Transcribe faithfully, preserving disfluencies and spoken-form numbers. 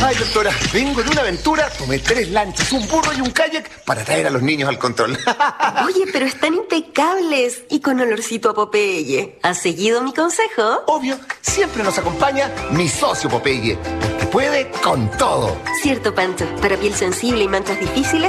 Ay, doctora, vengo de una aventura. Tomé tres lanchas, un burro y un kayak para traer a los niños al control. Oye, pero están impecables y con olorcito a Popeye. ¿Has seguido mi consejo? Obvio, siempre nos acompaña mi socio Popeye, que puede con todo. Cierto, Pancho. Para piel sensible y manchas difíciles,